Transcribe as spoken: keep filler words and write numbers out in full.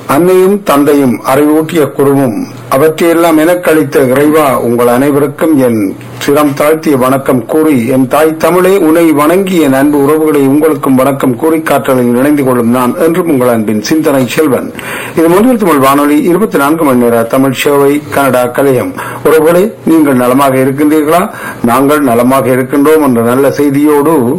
அன்னையும் தந்தையும் அறிவூட்டிய குருவும் அவற்றையெல்லாம் எனக்களித்த இறைவா உங்கள் அனைவருக்கும் என் சிரம் தாழ்த்திய வணக்கம் கூறி, என் தாய் தமிழே உன்னை வணங்கி என் அன்பு உறவுகளை உங்களுக்கும் வணக்கம் கூறி காற்றலில் இணைந்து கொள்ளும் நான் என்றும் உங்கள் அன்பின் சிந்தனை செல்வன். இது முதல் தமிழ் வானொலி இருபத்தி நான்கு மணி நேர தமிழ் சேவை கனடா கலையம். உறவுகளே, நீங்கள் நலமாக இருக்கின்றீர்களா? நாங்கள் நலமாக இருக்கின்றோம் என்ற நல்ல செய்தியோடு